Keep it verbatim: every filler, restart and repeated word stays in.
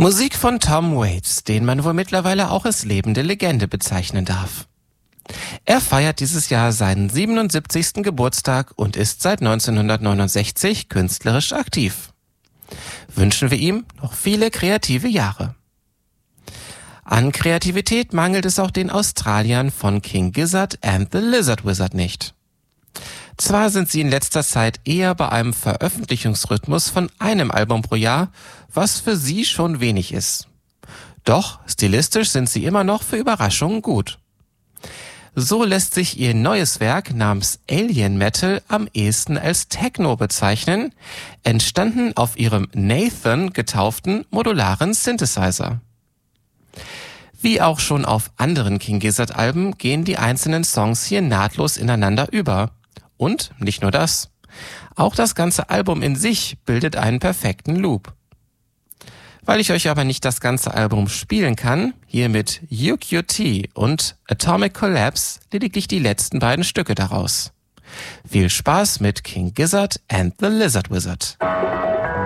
Musik von Tom Waits, den man wohl mittlerweile auch als lebende Legende bezeichnen darf. Er feiert dieses Jahr seinen siebenundsiebzigsten Geburtstag und ist seit neunzehnhundertneunundsechzig künstlerisch aktiv. Wünschen wir ihm noch viele kreative Jahre. An Kreativität mangelt es auch den Australiern von King Gizzard and the Lizard Wizard nicht. Zwar sind sie in letzter Zeit eher bei einem Veröffentlichungsrhythmus von einem Album pro Jahr, was für sie schon wenig ist. Doch stilistisch sind sie immer noch für Überraschungen gut. So lässt sich ihr neues Werk namens Alien Metal am ehesten als Techno bezeichnen, entstanden auf ihrem Nathan getauften modularen Synthesizer. Wie auch schon auf anderen King Gizzard Alben gehen die einzelnen Songs hier nahtlos ineinander über. Und nicht nur das, auch das ganze Album in sich bildet einen perfekten Loop. Weil ich euch aber nicht das ganze Album spielen kann, hier mit U Q T und Atomic Collapse lediglich die letzten beiden Stücke daraus. Viel Spaß mit King Gizzard and the Lizard Wizard.